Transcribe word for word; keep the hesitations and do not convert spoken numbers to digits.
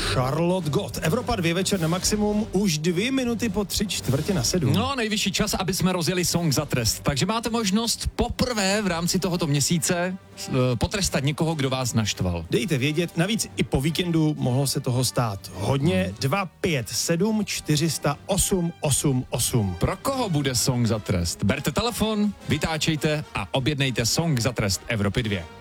Charlotte Gott. Evropa dva večer na maximum, už dvě minuty po tři čtvrtě na sedm. No, nejvyšší čas, aby jsme rozjeli song za trest. Takže máte možnost poprvé v rámci tohoto měsíce uh, potrestat někoho, kdo vás naštval. Dejte vědět, navíc i po víkendu mohlo se toho stát hodně. Hmm. dva pět sedm čtyři nula osm osm osm. Pro koho bude song za trest? Berte telefon, vytáčejte a objednejte song za trest Evropy dva.